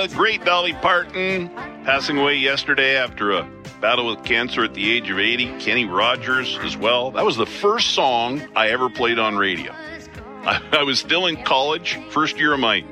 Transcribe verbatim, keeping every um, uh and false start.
the great Dolly Parton, passing away yesterday after a battle with cancer at the age of eighty. Kenny Rogers as well. That was the first song I ever played on radio. I, I was still in college, first year of my